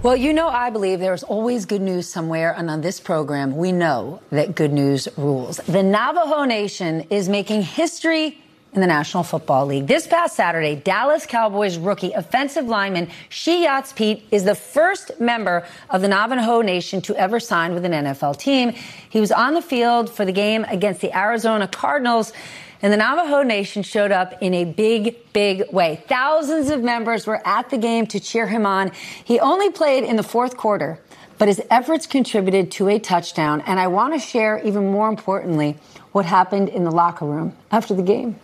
Well, I believe there's always good news somewhere, and on this program, we know that good news rules. The Navajo Nation is making history in the National Football League. This past Saturday, Dallas Cowboys rookie offensive lineman Shea Yates Peete is the first member of the Navajo Nation to ever sign with an NFL team. He was on the field for the game against the Arizona Cardinals, and the Navajo Nation showed up in a big, big way. Thousands of members were at the game to cheer him on. He only played in the fourth quarter, but his efforts contributed to a touchdown. And I want to share, even more importantly, what happened in the locker room after the game.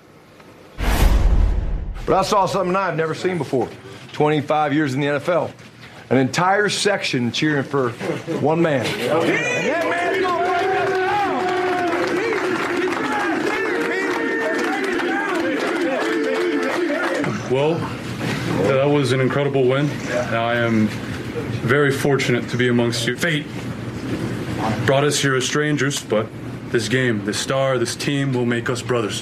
But I saw something I've never seen before. 25 years in the NFL. An entire section cheering for one man. And that man's gonna break us down. Well, that was an incredible win. I am very fortunate to be amongst you. Fate brought us here as strangers, but this game, this star, this team will make us brothers.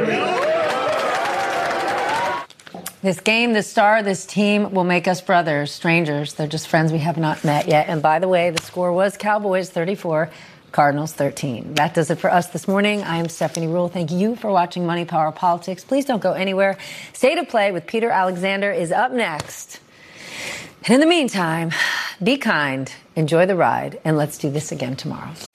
This game, this star, this team will make us brothers, strangers. They're just friends we have not met yet. And by the way, the score was Cowboys 34, Cardinals 13. That does it for us this morning. I am Stephanie Ruhle. Thank you for watching Money, Power, Politics. Please don't go anywhere. State of Play with Peter Alexander is up next. And in the meantime, be kind, enjoy the ride, and let's do this again tomorrow.